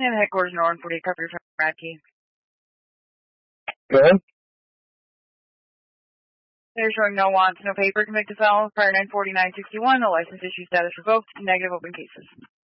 And headquarters, Norton 48, copy from Radkey. Go ahead. They're showing no wants, no paper, convicted felon, prior 94961, no license issue status revoked, negative open cases.